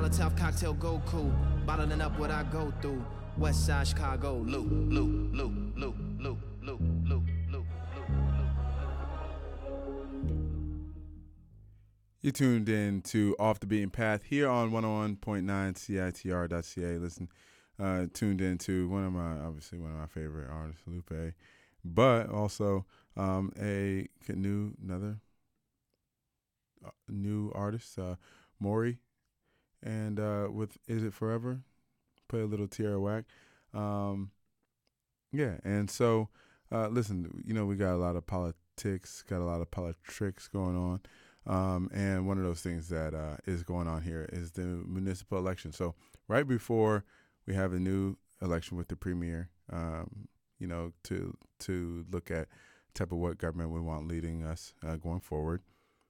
Molotov cocktail Goku. Bottling up what I go through. West Side Chicago, loop, loop, loop, loop, loop, loop, loop, loop, You tuned in to Off the Beaten Path here on 101.9 CITR.ca. Listen, tuned into one of my favorite artists, Lupe, but also another new artist, Maury, and with Is It Forever? Play a little Tierra Whack. Yeah, and so listen, we got a lot of politics, got a lot of politics going on. And one of those things that is going on here is the municipal election. So right before we have a new election with the premier, to look at type of what government we want leading us going forward.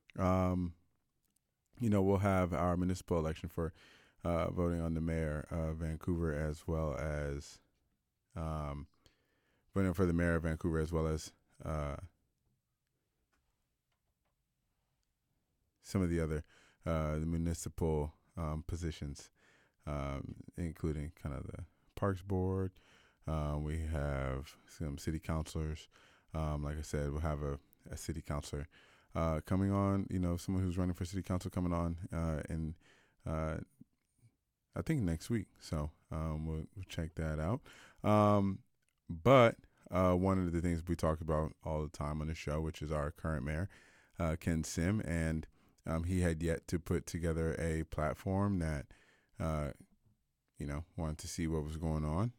We'll have our municipal election for voting on the mayor of Vancouver, as well as voting for the mayor of Vancouver, as well as some of the other the municipal positions, including kind of the Parks Board. We have some city councilors. Like I said, we'll have a city councilor coming on, someone who's running for city council coming on in I think next week. So we'll check that out. But one of the things we talk about all the time on the show, which is our current mayor, Ken Sim, and he had yet to put together a platform that, wanted to see what was going on.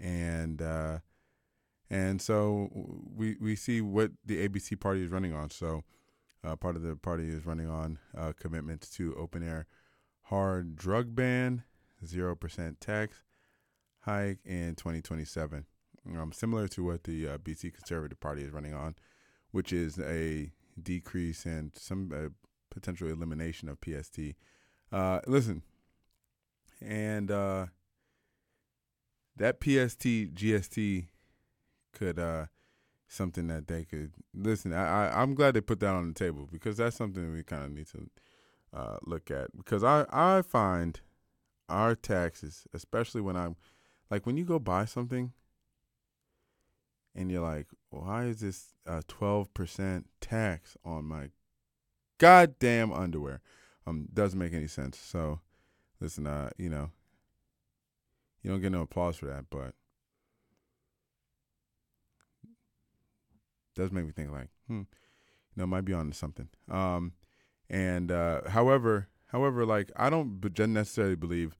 And so we see what the ABC party is running on. So part of the party is running on commitments to open air hard drug ban, 0% tax hike in 2027. Similar to what the BC Conservative Party is running on, which is a decrease and some potential elimination of PST. Listen, and that PST GST could something that they could listen. I'm glad they put that on the table, because that's something we kind of need to look at, because I find our taxes, especially when you go buy something and you're like, why is this 12% tax on my goddamn underwear? Doesn't make any sense. So listen, you don't get no applause for that, but does make me think like, might be on to something. However, like, I don't necessarily believe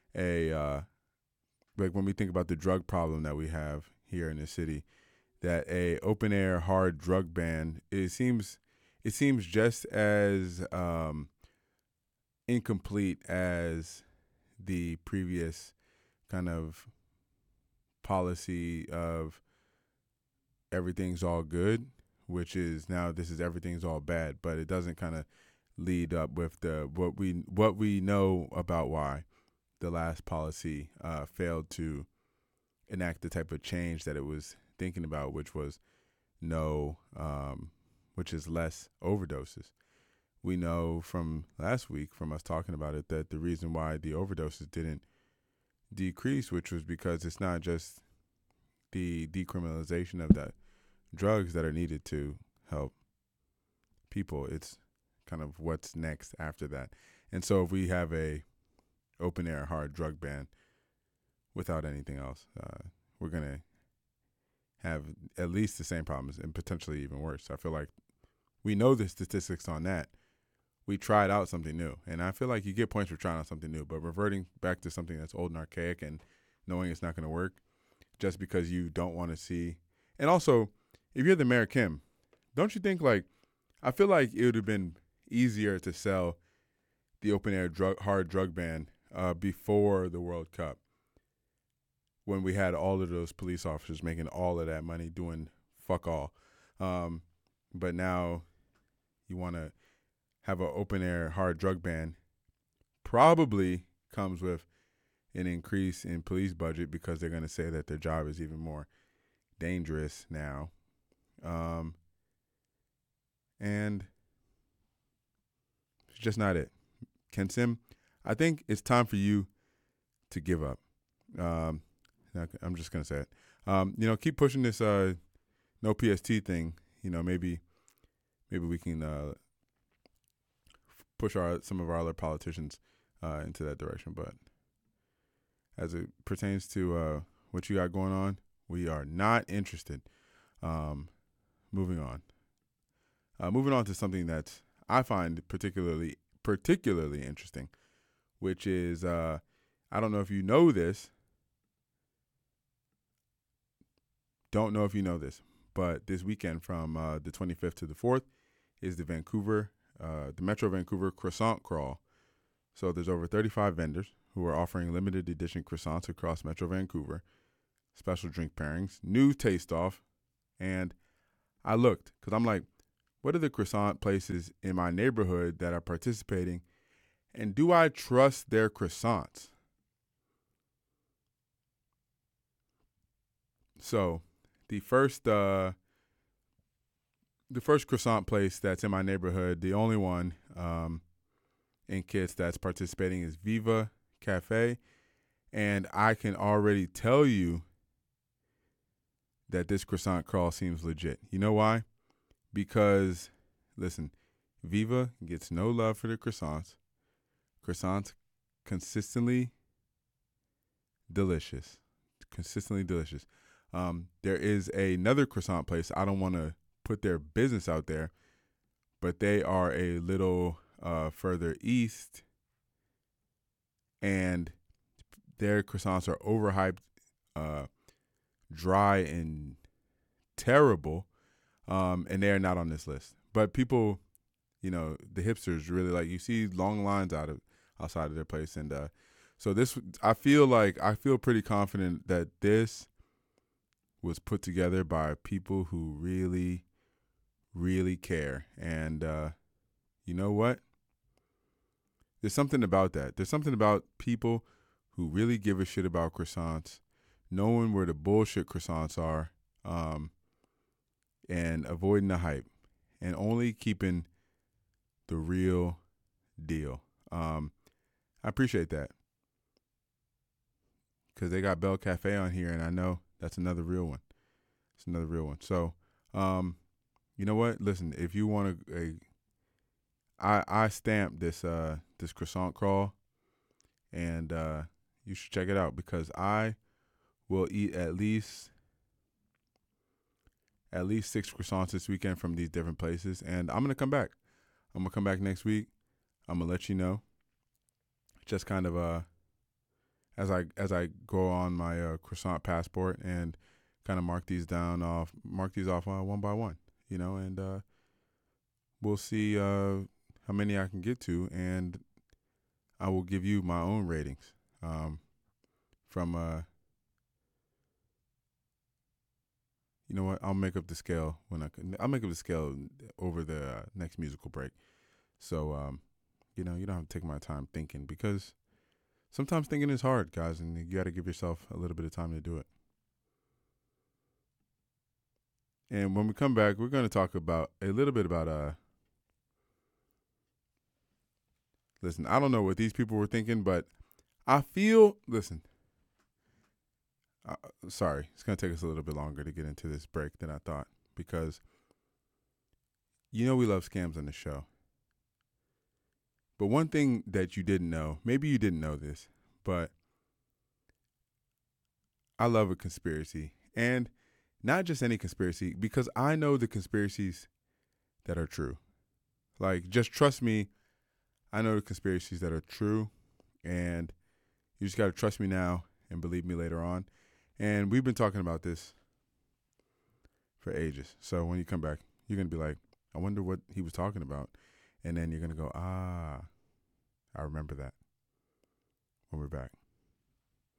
like when we think about the drug problem that we have here in the city, that a open air hard drug ban, it seems just as incomplete as the previous kind of policy of everything's all good, which is now this is everything's all bad, but it doesn't kind of lead up with what we know about why the last policy failed to enact the type of change that it was thinking about, which was which is less overdoses. We know from last week, from us talking about it, that the reason why the overdoses didn't decrease, which was because it's not just the decriminalization of the drugs that are needed to help people. It's kind of what's next after that. And so if we have a open air hard drug ban without anything else, we're going to have at least the same problems and potentially even worse. I feel like we know the statistics on that. We tried out something new, and I feel like you get points for trying out something new, but reverting back to something that's old and archaic and knowing it's not going to work just because you don't want to see. And also, if you're the Mayor Kim, don't you think, like, I feel like it would have been easier to sell the open air hard drug ban before the World Cup, when we had all of those police officers making all of that money doing fuck all. But now you want to have an open air hard drug ban, probably comes with an increase in police budget, because they're going to say that their job is even more dangerous now. And it's just not it. Ken Sim, I think it's time for you to give up. I'm just gonna say it. Keep pushing this no PST thing. Maybe we can push some of our other politicians into that direction. But as it pertains to what you got going on, we are not interested. Moving on. Moving on to something that I find particularly interesting, which is I don't know if you know this. Don't know if you know this, but this weekend from the 25th to the 4th is the Metro Vancouver Croissant Crawl. So there's over 35 vendors who are offering limited edition croissants across Metro Vancouver, special drink pairings, new taste off, and I looked because I'm like, what are the croissant places in my neighborhood that are participating, and do I trust their croissants? So the first croissant place that's in my neighborhood, the only one in Kits that's participating is Viva Cafe, and I can already tell you that this croissant crawl seems legit. You know why? Because, listen, Viva gets no love for the croissants. Croissants consistently delicious. There is another croissant place. I don't want to put their business out there, but they are a little further east, and their croissants are overhyped, dry, and terrible, and they are not on this list. But people, the hipsters really like. You see long lines outside of their place, and so this, I feel pretty confident that this was put together by people who really, really care. And you know what? There's something about that. There's something about people who really give a shit about croissants, knowing where the bullshit croissants are, and avoiding the hype, and only keeping the real deal. I appreciate that, because they got Belle Cafe on here, and I know that's another real one. It's another real one. So, you know what? Listen, if you want I stamped this croissant crawl, and you should check it out, because I will eat at least 6 croissants this weekend from these different places, and I'm gonna come back. I'm gonna come back next week. I'm gonna let you know. Just kind of as I go on my croissant passport and kind of mark these off one by one, and we'll see how many I can get to, and I will give you my own ratings from you know what? I'll make up the scale I'll make up the scale over the next musical break. So you don't have to take my time thinking, because sometimes thinking is hard, guys, and you got to give yourself a little bit of time to do it. And when we come back, we're going to talk about a little bit about listen, I don't know what these people were thinking, but I feel, sorry, it's going to take us a little bit longer to get into this break than I thought, because we love scams on the show. But one thing that you didn't know, maybe you didn't know this, but I love a conspiracy. And not just any conspiracy, because I know the conspiracies that are true. Like, just trust me, I know the conspiracies that are true, and you just got to trust me now and believe me later on. And we've been talking about this for ages. So when you come back, you're going to be like, I wonder what he was talking about. And then you're going to go, I remember that, when we're back.